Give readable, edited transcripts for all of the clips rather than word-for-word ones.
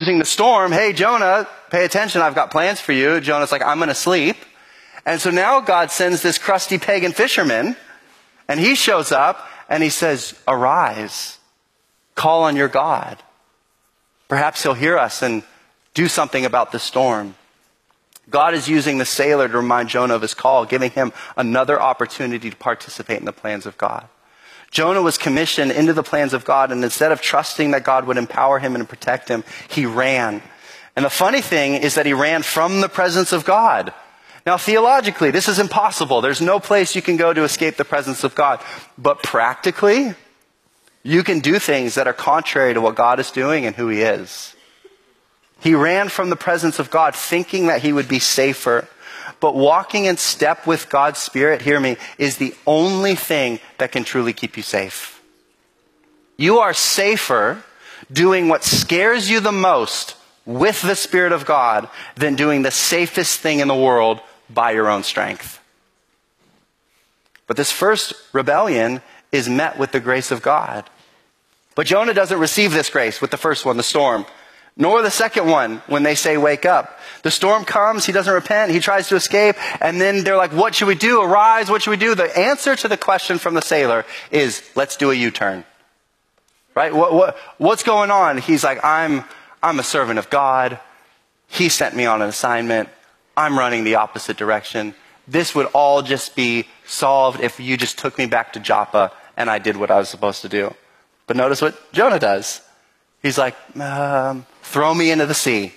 using the storm. Hey, Jonah, pay attention. I've got plans for you. Jonah's like, I'm going to sleep. And so now God sends this crusty pagan fisherman, and he shows up and he says, arise, call on your God. Perhaps he'll hear us and do something about the storm. God is using the sailor to remind Jonah of his call, giving him another opportunity to participate in the plans of God. Jonah was commissioned into the plans of God, and instead of trusting that God would empower him and protect him, he ran. And the funny thing is that he ran from the presence of God. Now, theologically, this is impossible. There's no place you can go to escape the presence of God. But practically, you can do things that are contrary to what God is doing and who he is. He ran from the presence of God thinking that he would be safer. But walking in step with God's Spirit, hear me, is the only thing that can truly keep you safe. You are safer doing what scares you the most with the Spirit of God than doing the safest thing in the world by your own strength. But this first rebellion is met with the grace of God. But Jonah doesn't receive this grace with the first one, the storm. Nor the second one, when they say, wake up. The storm comes, he doesn't repent, he tries to escape, and then they're like, what should we do? Arise, what should we do? The answer to the question from the sailor is, let's do a U-turn. Right? What's going on? He's like, I'm a servant of God. He sent me on an assignment. I'm running the opposite direction. This would all just be solved if you just took me back to Joppa and I did what I was supposed to do. But notice what Jonah does. He's like, throw me into the sea.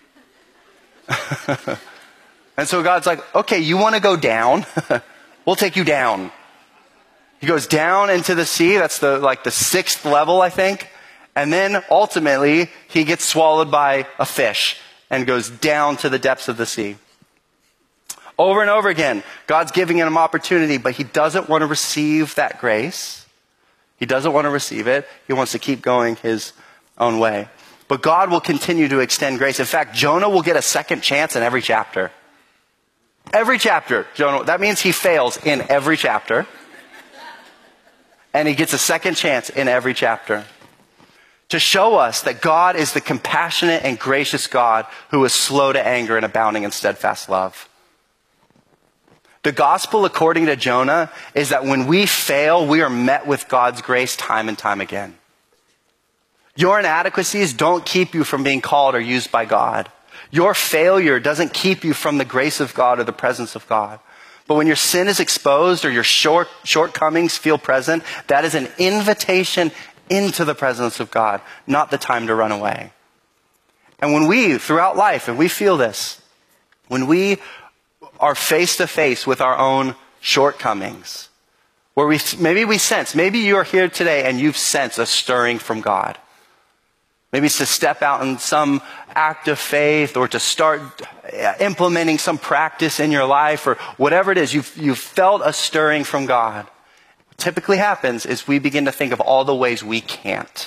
And so God's like, okay, you want to go down? We'll take you down. He goes down into the sea. That's the sixth level, I think. And then ultimately, he gets swallowed by a fish and goes down to the depths of the sea. Over and over again, God's giving him an opportunity, but he doesn't want to receive that grace. He doesn't want to receive it. He wants to keep going his own way. But God will continue to extend grace. In fact, Jonah will get a second chance in every chapter. Every chapter, Jonah, that means he fails in every chapter. And he gets a second chance in every chapter. To show us that God is the compassionate and gracious God who is slow to anger and abounding in steadfast love. The gospel, according to Jonah, is that when we fail, we are met with God's grace time and time again. Your inadequacies don't keep you from being called or used by God. Your failure doesn't keep you from the grace of God or the presence of God. But when your sin is exposed or your shortcomings feel present, that is an invitation into the presence of God, not the time to run away. And when we, throughout life, and we feel this, when we are face to face with our own shortcomings, where maybe we sense, maybe you are here today and you've sensed a stirring from God. Maybe it's to step out in some act of faith or to start implementing some practice in your life or whatever it is. You've felt a stirring from God. What typically happens is we begin to think of all the ways we can't.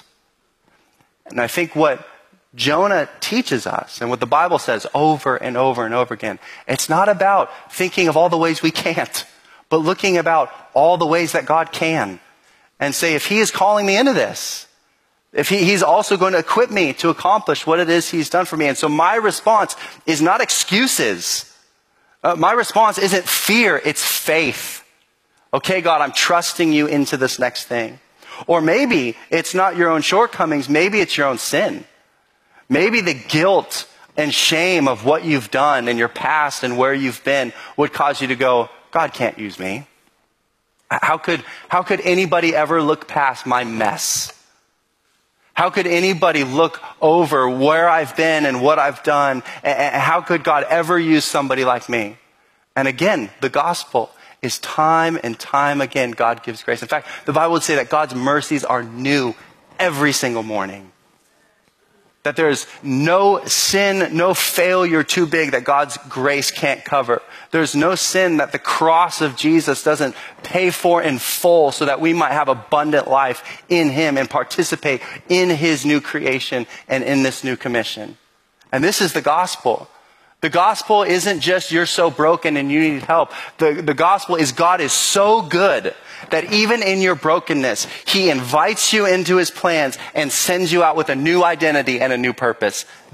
And I think what Jonah teaches us and what the Bible says over and over and over again, it's not about thinking of all the ways we can't, but looking about all the ways that God can and say, if he is calling me into this, if he's also going to equip me to accomplish what it is he's done for me. And so my response is not excuses. My response isn't fear, it's faith. Okay, God, I'm trusting you into this next thing. Or maybe it's not your own shortcomings, maybe it's your own sin. Maybe the guilt and shame of what you've done in your past and where you've been would cause you to go, God can't use me. How could anybody ever look past my mess? How could anybody look over where I've been and what I've done? And how could God ever use somebody like me? And again, the gospel is time and time again, God gives grace. In fact, the Bible would say that God's mercies are new every single morning. That there's no sin, no failure too big that God's grace can't cover. There's no sin that the cross of Jesus doesn't pay for in full so that we might have abundant life in him and participate in his new creation and in this new commission. And this is the gospel. The gospel isn't just you're so broken and you need help. The gospel is God is so good that even in your brokenness, he invites you into his plans and sends you out with a new identity and a new purpose.